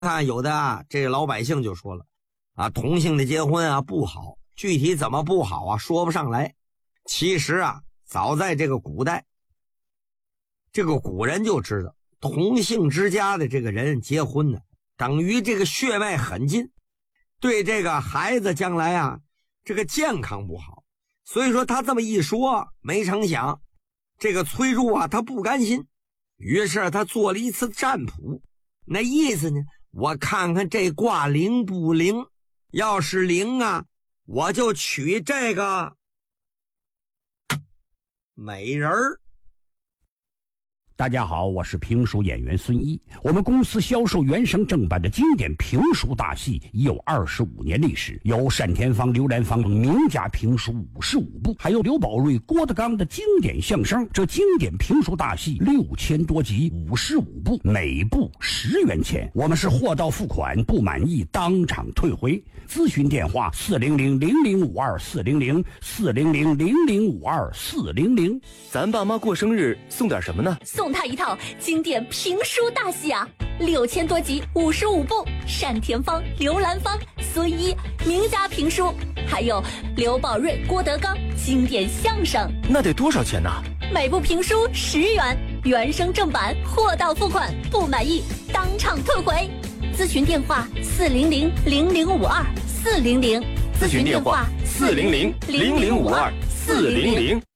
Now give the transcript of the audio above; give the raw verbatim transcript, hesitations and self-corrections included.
看有的啊，这个老百姓就说了啊，同性的结婚啊不好，具体怎么不好啊，说不上来。其实啊，早在这个古代，这个古人就知道，同性之家的这个人结婚呢，等于这个血脉很近，对这个孩子将来啊，这个健康不好。所以说他这么一说，没成想，这个崔杼啊，他不甘心，于是他做了一次占卜。那意思呢，我看看这卦灵不灵，要是灵啊，我就娶这个美人儿。 大家好，我是评书演员孙一。我们公司销售原声正版的经典评书大戏已有二十五年历史，有单田芳、刘兰芳名家评书五十五部，还有刘宝瑞、郭德纲的经典相声。这经典评书大戏六千多集，五十五部，每部十元钱。我们是货到付款，不满意当场退回。咨询电话：四零零零零五二四零零四零零零零五二四零零。 咱爸妈过生日送点什么呢？ 送他一套经典评书大戏啊，六千多集，五十五部，单田芳、刘兰芳、孙一名家评书，还有刘宝瑞、郭德纲经典相声。 那得多少钱呢？ 每部评书十元，原声正版，货到付款，不满意当场退回。咨询电话：四零零零零五二四零零。 咨询电话：四零零零零五二四零零。